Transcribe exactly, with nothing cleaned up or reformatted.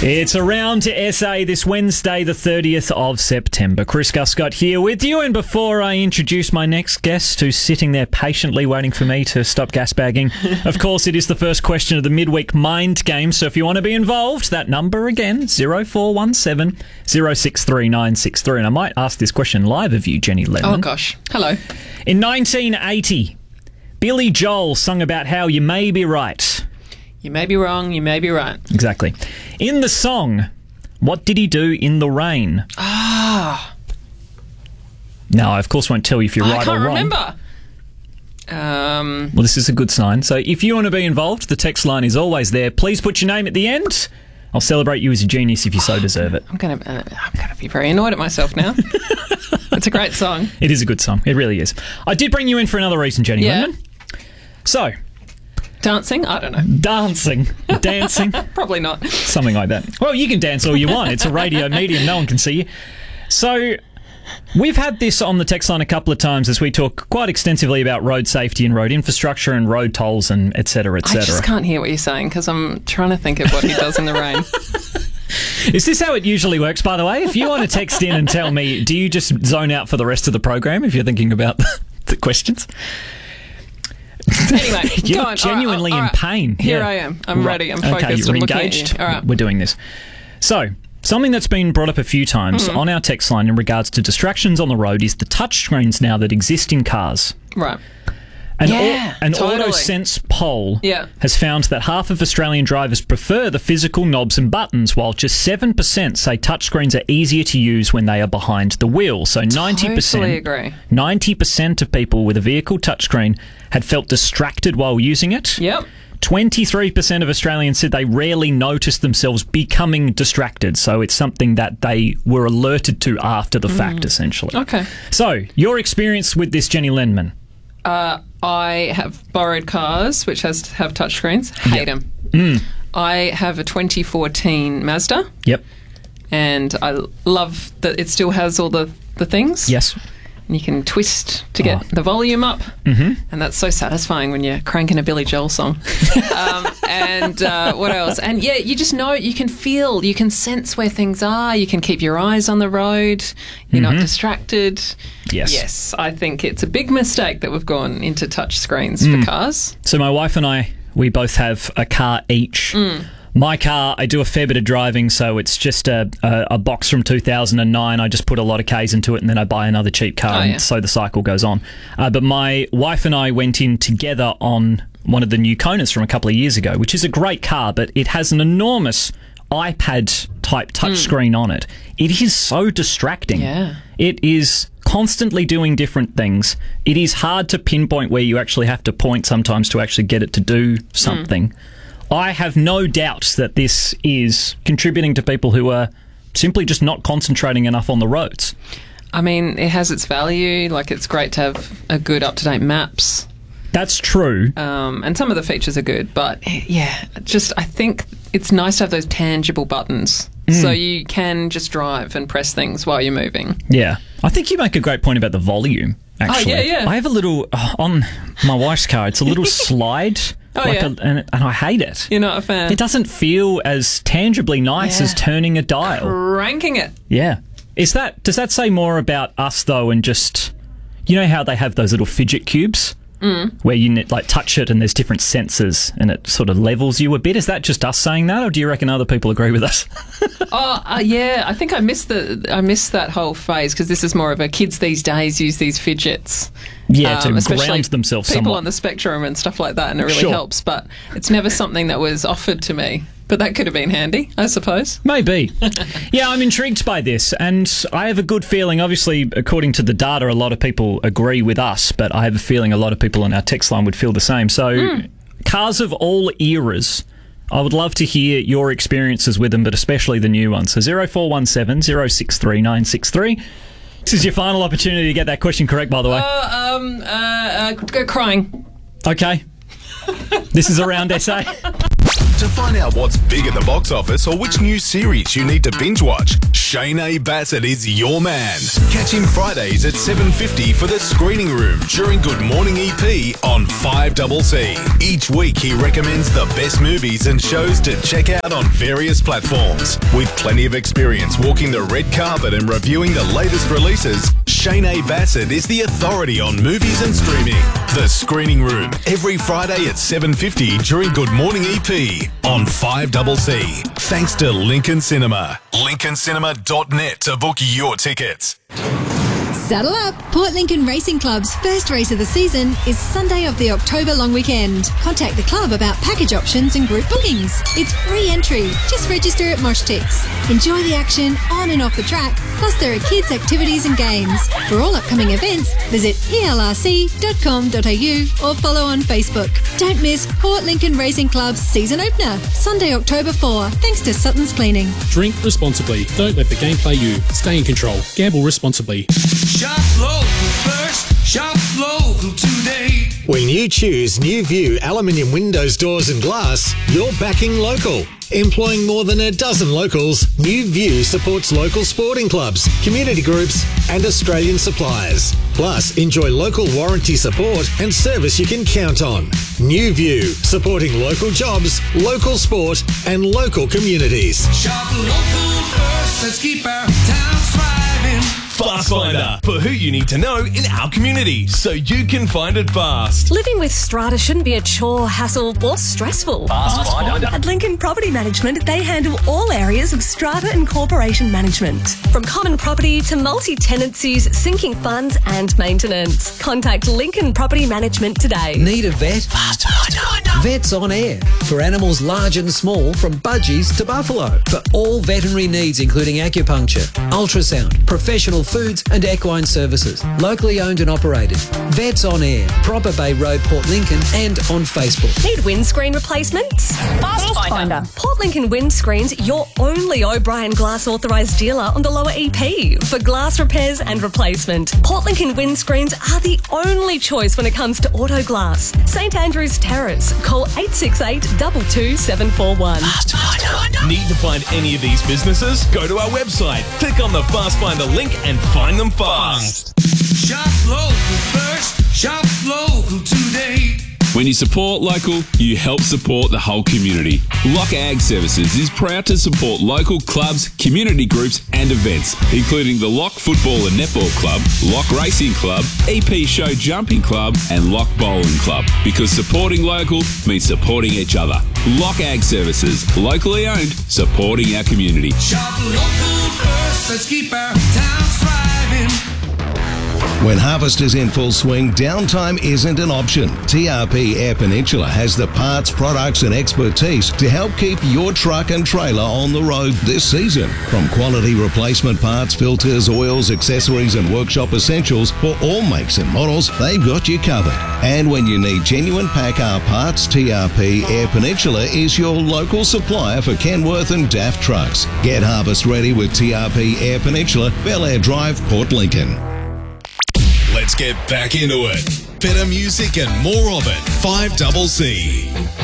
It's Around to S A this Wednesday, the thirtieth of September. Chris Guscott here with you, and before I introduce my next guest who's sitting there patiently waiting for me to stop gas bagging, of course it is the first question of the midweek mind game, so if you want to be involved, that number again, zero four one seven, zero six three nine six three, and I might ask this question live of you, Jenny Lennon. Oh gosh, hello. In nineteen eighty, Billy Joel sung about how you may be right. You may be wrong, you may be right. Exactly. In the song, what did he do in the rain? Ah. Now, I of course won't tell you if you're I right or can't wrong. remember. Um, Well, this is a good sign. So if you want to be involved, the text line is always there. Please put your name at the end. I'll celebrate you as a genius if you so deserve it. I'm gonna, uh, I'm gonna be very annoyed at myself now. It's a great song. It is a good song. It really is. I did bring you in for another reason, Jenny Yeah. Lennon. So, Dancing? I don't know. dancing, dancing, Probably not. something like that. Well, you can dance all you want. It's a radio medium. No one can see you. So, we've had this on the text line a couple of times as we talk quite extensively about road safety and road infrastructure and road tolls and et cetera, et I just cetera. can't hear what you're saying because I'm trying to think of what he does in the rain. Is this how it usually works, by the way? If you want to text in and tell me, do you just zone out for the rest of the program if you're thinking about the questions? Anyway, You're go on. genuinely All right, all in right. pain. Here Yeah. I am. I'm Right. ready. I'm Okay, focused. you're I'm looking engaged. at you. All right. We're doing this. So, something that's been brought up a few times Mm. on our text line in regards to distractions on the road is the touchscreens now that exist in cars. Right. An, Yeah, an totally. AutoSense poll Yeah. has found that half of Australian drivers prefer the physical knobs and buttons, while just seven percent say touchscreens are easier to use when they are behind the wheel. So ninety percent, Totally agree. ninety percent of people with a vehicle touchscreen had felt distracted while using it. Yep. twenty-three percent of Australians said they rarely noticed themselves becoming distracted. So it's something that they were alerted to after the fact, essentially. Okay. So, your experience with this, Jenny Lenman? Uh, I have borrowed cars which has have touchscreens. Hate them. Mm. I have a twenty fourteen Mazda, Yep. and I love that it still has all the, the things. Yes. And you can twist to get Oh. the volume up, Mm-hmm. and that's so satisfying when you're cranking a Billy Joel song. um, and uh, what else? And yeah, you just know, you can feel, you can sense where things are. You can keep your eyes on the road. You're not distracted. Yes. Yes, I think it's a big mistake that we've gone into touch screens Mm. for cars. So my wife and I, we both have a car each. Mm. My car, I do a fair bit of driving, so it's just a, a, a box from two thousand nine. I just put a lot of Ks into it, and then I buy another cheap car, Oh, and yeah. so the cycle goes on. Uh, but my wife and I went in together on one of the new Konas from a couple of years ago, which is a great car, but it has an enormous iPad-type touchscreen on it. It is so distracting. Yeah. It is constantly doing different things. It is hard to pinpoint where you actually have to point sometimes to actually get it to do something. I have no doubt that this is contributing to people who are simply just not concentrating enough on the roads. I mean, it has its value. Like, it's great to have a good up-to-date maps. That's true. Um, and some of the features are good, but yeah, just I think it's nice to have those tangible buttons so you can just drive and press things while you're moving. Yeah. I think you make a great point about the volume, actually. yeah, yeah. I have a little, uh, on my wife's car, it's a little slide. Oh, like yeah. a, and, and I hate it. You're not a fan. It doesn't feel as tangibly nice Yeah. as turning a dial. Ranking it. Yeah. Is that, does that say more about us, though, and just, you know how they have those little fidget cubes? Mm. Where you ne- like touch it and there's different sensors and it sort of levels you a bit. Is that just us saying that, or do you reckon other people agree with us? Oh, uh, yeah. I think I missed the I missed that whole phase because this is more of a kids these days use these fidgets. Yeah, to especially ground themselves people somewhat. on the spectrum and stuff like that, and it really Sure. helps. But it's never something that was offered to me. But that could have been handy, I suppose. Maybe. Yeah, I'm intrigued by this, and I have a good feeling. Obviously, according to the data, a lot of people agree with us, but I have a feeling a lot of people on our text line would feel the same. So, Mm. cars of all eras, I would love to hear your experiences with them, but especially the new ones. So, zero four one seven, zero six three nine six three. This is your final opportunity to get that question correct, by the way. Uh, um, uh, uh, c- crying. Okay. This is Around S A. To find out what's big at the box office or which new series you need to binge watch, Shane A. Bassett is your man. Catch him Fridays at seven fifty for The Screening Room during Good Morning E P on five C C. Each week he recommends the best movies and shows to check out on various platforms. With plenty of experience walking the red carpet and reviewing the latest releases, Shane A. Bassett is the authority on movies and streaming. The Screening Room, every Friday at seven fifty during Good Morning E P on five C C. Thanks to Lincoln Cinema. lincoln cinema dot net to book your tickets. Saddle up! Port Lincoln Racing Club's first race of the season is Sunday of the October long weekend. Contact the club about package options and group bookings. It's free entry. Just register at Moshtix. Enjoy the action on and off the track, plus there are kids' activities and games. For all upcoming events, visit p l r c dot com dot a u or follow on Facebook. Don't miss Port Lincoln Racing Club's season opener, Sunday, October fourth, thanks to Sutton's Cleaning. Drink responsibly. Don't let the game play you. Stay in control. Gamble responsibly. Shop local first, shop local today. When you choose New View aluminium windows, doors and glass, you're backing local. Employing more than a dozen locals, New View supports local sporting clubs, community groups and Australian suppliers. Plus, enjoy local warranty support and service you can count on. New View, supporting local jobs, local sport and local communities. Shop local first, let's keep our town thriving. Fast Finder, for who you need to know in our community, so you can find it fast. Living with strata shouldn't be a chore, hassle or stressful. Fast Finder. At Lincoln Property Management, they handle all areas of strata and corporation management. From common property to multi-tenancies, sinking funds and maintenance. Contact Lincoln Property Management today. Need a vet? Fast Finder. Vets on Air, for animals large and small, from budgies to buffalo. For all veterinary needs, including acupuncture, ultrasound, professional foods and equine services. Locally owned and operated. Vets on Air, Proper Bay Road, Port Lincoln, and on Facebook. Need windscreen replacements? Fast Finder. Port Lincoln Windscreens, your only O'Brien Glass authorised dealer on the Lower E P for glass repairs and replacement. Port Lincoln Windscreens are the only choice when it comes to auto glass. St Andrew's Terrace. Call eight six eight, two two seven four one. Fast Finder. Need to find any of these businesses? Go to our website, click on the Fast Finder link and find them fast. Shop local first, shop local today. When you support local, you help support the whole community. Lock Ag Services is proud to support local clubs, community groups and events, including the Lock Football and Netball Club, Lock Racing Club, E P Show Jumping Club and Lock Bowling Club, because supporting local means supporting each other. Lock Ag Services, locally owned, supporting our community. Shop local first, let's keep our town thriving. When harvest is in full swing, downtime isn't an option. T R P Air Peninsula has the parts, products and expertise to help keep your truck and trailer on the road this season. From quality replacement parts, filters, oils, accessories and workshop essentials for all makes and models, they've got you covered. And when you need genuine PACCAR parts, T R P Air Peninsula is your local supplier for Kenworth and D A F trucks. Get harvest ready with T R P Air Peninsula, Bel Air Drive, Port Lincoln. Let's get back into it. Better music and more of it. five C C.